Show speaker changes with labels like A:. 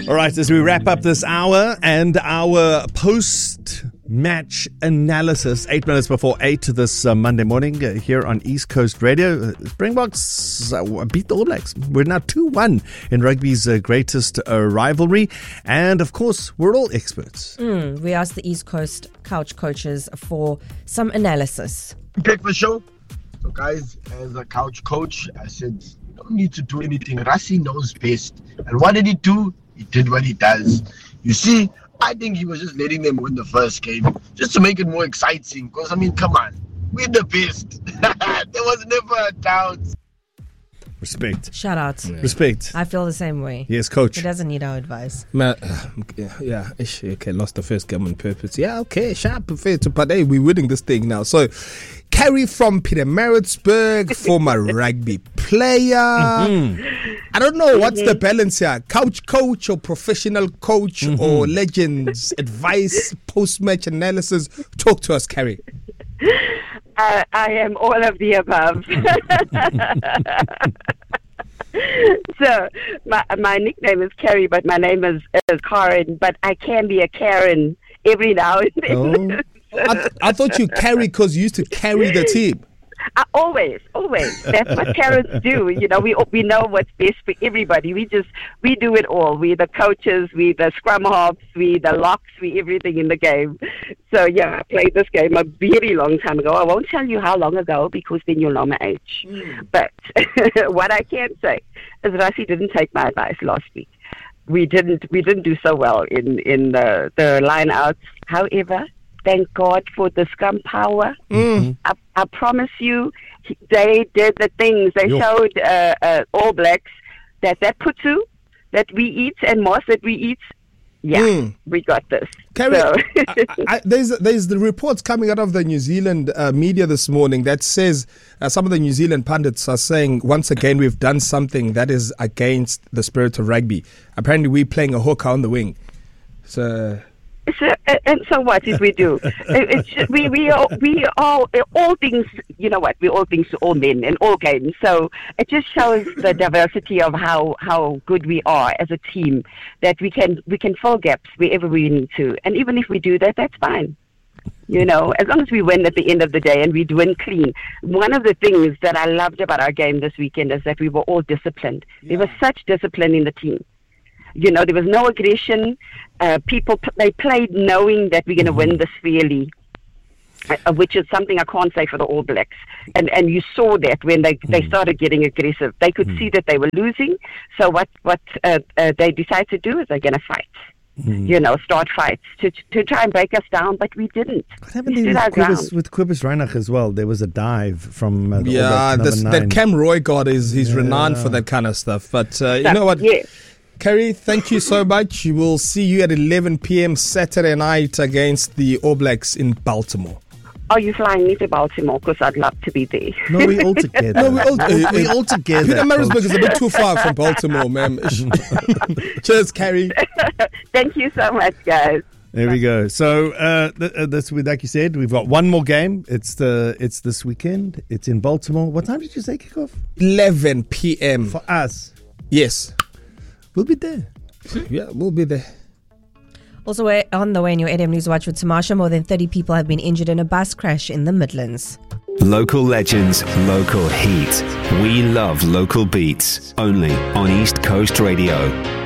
A: All right, as we wrap up this hour and our post-match analysis, 8 minutes before 8 this Monday morning here on East Coast Radio, Springboks beat the All Blacks. We're now 2-1 in rugby's greatest rivalry. And, of course, we're all experts.
B: We asked the East Coast couch coaches for some analysis.
C: Breakfast show. So, guys, as a couch coach, I said, you don't need to do anything. Rassie knows best. And what did he do? He did what he does. You see, I think he was just letting them win the first game just to make it more exciting. Because, I mean, come on. We're the best. There was never a doubt.
A: Respect.
B: Shout out.
A: Yeah. Respect.
B: I feel the same way.
A: Yes, coach.
B: He doesn't need our advice.
D: Yeah. Okay, lost the first game on purpose. Yeah, okay, sharp. Fair to but hey, we're winning this thing now. So, Carrie from Pietermaritzburg, former rugby player. I don't know what's the balance here. Couch coach or professional coach or legends advice, post-match analysis. Talk to us, Carrie.
E: I am all of the above. So, my nickname is Carrie, but my name is Karen. But I can be a Karen every now and then.
D: Oh. I thought you carry because you used to carry the team.
E: Always. That's what parents do. You know, we know what's best for everybody. We do it all. We the coaches, we the scrum halves, we the locks, we everything in the game. So yeah, I played this game a very long time ago. I won't tell you how long ago because then you'll know my age. But what I can say is Rassie didn't take my advice last week. We didn't do so well in the line outs. However, thank God for the scrum power. I promise you, they did the things. They showed All Blacks that putu that we eat and moss that we eat. Yeah, we got this.
D: Carrie, so. There's the reports coming out of the New Zealand media this morning that says some of the New Zealand pundits are saying, once again, we've done something that is against the spirit of rugby. Apparently, we're playing a hooker on the wing. So...
E: And so what did we do? We all things. You know what? We all things to all men in all games. So it just shows the diversity of how good we are as a team. That we can fill gaps wherever we need to, and even if we do that, that's fine. You know, as long as we win at the end of the day and we win clean. One of the things that I loved about our game this weekend is that we were all disciplined. There was such discipline in the team. You know, there was no aggression. They played knowing that we're going to win this fairly, which is something I can't say for the All Blacks. And you saw that when they started getting aggressive. They could see that they were losing. So what they decided to do is they're going to fight. You know, start fights to try and break us down, but we didn't.
A: What happened with Cobus Reinach as well? There was a dive from the
D: that Cam Roy God he's renowned for that kind of stuff. But you know what?
E: Yes.
D: Carrie, thank you so much. We'll see you at 11 p.m. Saturday night against the All Blacks in Baltimore.
E: Are you flying me to Baltimore? Because I'd love to be there.
A: No, we're all together. We're all together.
D: Pietermaritzburg is a bit too far from Baltimore, ma'am. Cheers, Carrie.
E: Thank you so much, guys.
A: There we go. So, like you said, we've got one more game. It's this weekend. It's in Baltimore. What time did you say kickoff?
D: 11 p.m.
A: For us.
D: Yes.
A: We'll be there.
D: Yeah, we'll be there.
B: Also, we're on the way in your AM News Watch with Tamasha. More than 30 people have been injured in a bus crash in the Midlands.
F: Local legends, local heat. We love local beats. Only on East Coast Radio.